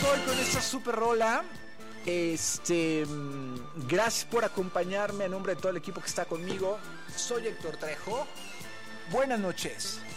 hoy con esta super rola. Gracias por acompañarme a nombre de todo el equipo que está conmigo. Soy Héctor Trejo. Buenas noches.